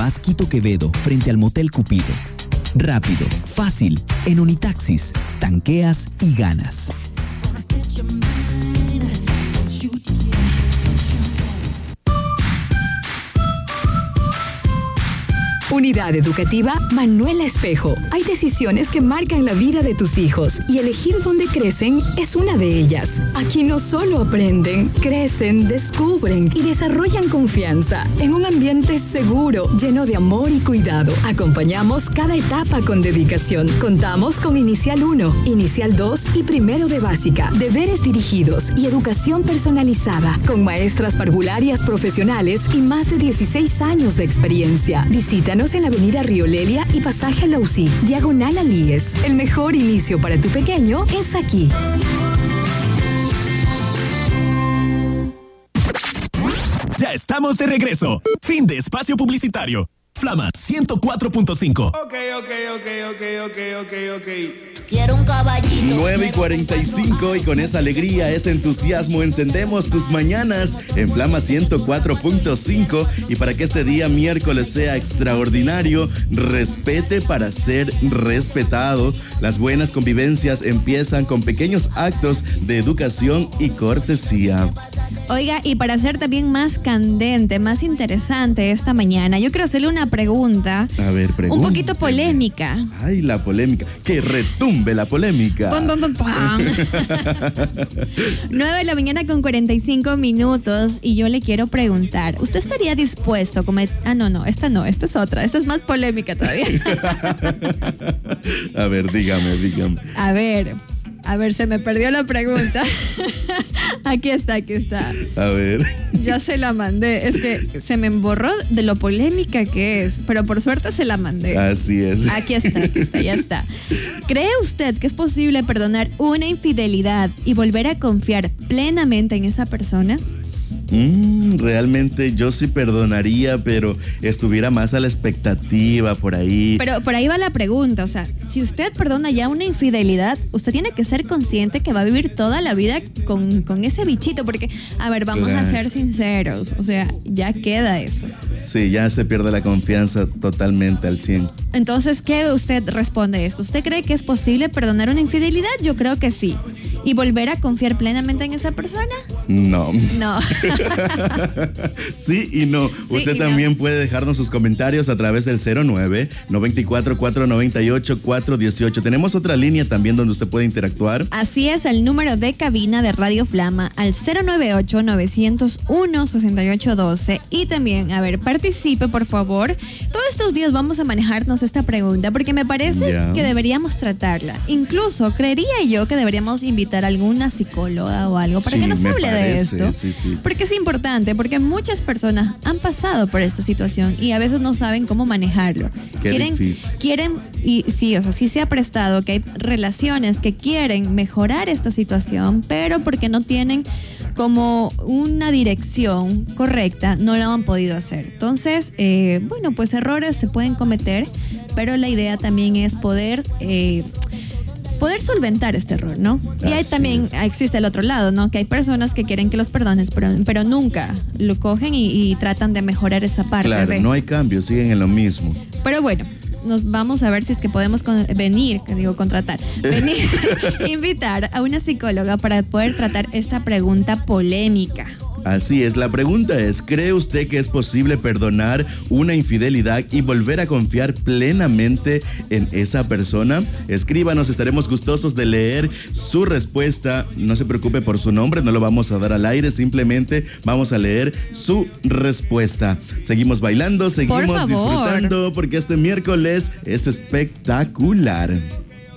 Paz Quito Quevedo, frente al Motel Cupido. Rápido, fácil, en Unitaxis, tanqueas y ganas. Unidad Educativa Manuela Espejo. Hay decisiones que marcan la vida de tus hijos y elegir dónde crecen es una de ellas. Aquí no solo aprenden, crecen, descubren y desarrollan confianza en un ambiente seguro, lleno de amor y cuidado. Acompañamos cada etapa con dedicación. Contamos con Inicial 1, Inicial 2 y Primero de Básica, deberes dirigidos y educación personalizada, con maestras parvularias profesionales y más de 16 años de experiencia. Visítanos en la avenida Río Lelia y pasaje a la UCI, diagonal al IES. El mejor inicio para tu pequeño es aquí. Ya estamos de regreso. Fin de espacio publicitario. Flama 104.5. Ok. Quiero un caballito. 9:45 y con esa alegría, ese entusiasmo, encendemos tus mañanas en Flama 104.5 y para que este día miércoles sea extraordinario, respete para ser respetado. Las buenas convivencias empiezan con pequeños actos de educación y cortesía. Oiga, y para ser también más candente, más interesante esta mañana, yo quiero hacerle una pregunta. A ver, pregunta. Un poquito polémica. Ay, la polémica. Que retumbe la polémica. Pam, pam, pam, pam. 9 de la mañana con 45 minutos y yo le quiero preguntar, ¿usted estaría dispuesto a comer? No, esta es otra. Esta es más polémica todavía. A ver, dígame. A ver, se me perdió la pregunta. Aquí está. A ver. Ya se la mandé. Es que se me emborró de lo polémica que es, pero por suerte se la mandé. Así es. Aquí está, ya está. ¿Cree usted que es posible perdonar una infidelidad y volver a confiar plenamente en esa persona? Realmente yo sí perdonaría, pero estuviera más a la expectativa por ahí. Pero por ahí va la pregunta, o sea, si usted perdona ya una infidelidad, usted tiene que ser consciente que va a vivir toda la vida con ese bichito, porque, a ver, vamos a ser sinceros, o sea, ya queda eso. Sí, ya se pierde la confianza totalmente al 100. Entonces, ¿qué usted responde a esto? ¿Usted cree que es posible perdonar una infidelidad? Yo creo que sí. ¿Y volver a confiar plenamente en esa persona? No. Sí y no. Sí Usted y también no. puede dejarnos sus comentarios a través del 09-944-98-418. Tenemos otra línea también donde usted puede interactuar. Así es, el número de cabina de Radio Flama al 098-901-6812. Y también, a ver, participe, por favor. Todos estos días vamos a manejarnos esta pregunta porque me parece que deberíamos tratarla. Incluso creería yo que deberíamos invitar a alguna psicóloga o algo para que nos hable de esto. Sí. Porque es importante, porque muchas personas han pasado por esta situación y a veces no saben cómo manejarlo. Quieren, y sí, o sea, sí se ha prestado que hay relaciones que quieren mejorar esta situación, pero porque no tienen como una dirección correcta, no lo han podido hacer. Entonces, bueno, pues errores se pueden cometer, pero la idea también es poder solventar este error, ¿no? Y ahí también existe el otro lado, ¿no? Que hay personas que quieren que los perdones, pero nunca lo cogen y tratan de mejorar esa parte. Claro, no hay cambio, siguen en lo mismo. Pero bueno, nos vamos a ver si es que podemos invitar a una psicóloga para poder tratar esta pregunta polémica. Así es, la pregunta es, ¿cree usted que es posible perdonar una infidelidad y volver a confiar plenamente en esa persona? Escríbanos, estaremos gustosos de leer su respuesta. No se preocupe por su nombre, no lo vamos a dar al aire, simplemente vamos a leer su respuesta. Seguimos bailando, seguimos disfrutando, porque este miércoles es espectacular.